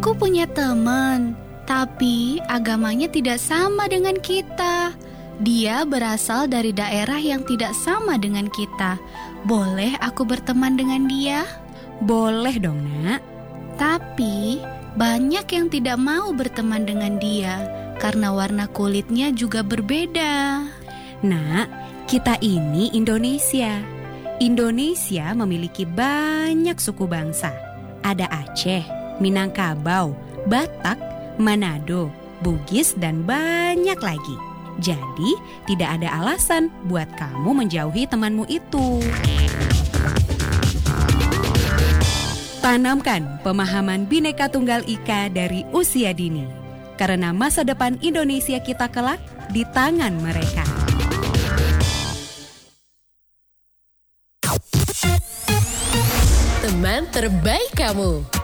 Aku punya teman, tapi agamanya tidak sama dengan kita. Dia berasal dari daerah yang tidak sama dengan kita. Boleh aku berteman dengan dia? Boleh dong, Nak. Tapi banyak yang tidak mau berteman dengan dia karena warna kulitnya juga berbeda. Nak, kita ini Indonesia. Indonesia memiliki banyak suku bangsa. Ada Aceh, Minangkabau, Batak, Manado, Bugis, dan banyak lagi. Jadi, tidak ada alasan buat kamu menjauhi temanmu itu. Tanamkan pemahaman Bhinneka Tunggal Ika dari usia dini. Karena masa depan Indonesia kita kelak di tangan mereka. Teman terbaik kamu.